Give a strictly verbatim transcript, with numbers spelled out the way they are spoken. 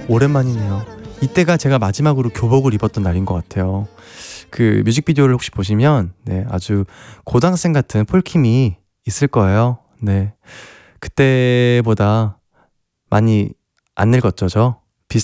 오랜만이네요. 이때가 제가 마지막으로 교복을 입었던 날인 것 같아요. 그 뮤직비디오를 혹시 보시면 네, 아주 고등학생 같은 폴킴이 있을 거예요. 네, 그때보다 많이 안 늙었죠, 저?